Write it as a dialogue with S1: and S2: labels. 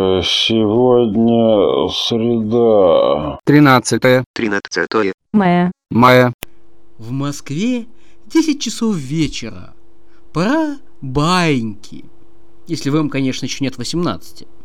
S1: Сегодня среда.
S2: 13
S3: мая.
S4: В Москве 10 часов вечера. Пора баиньки. Если вам, конечно, еще нет 18.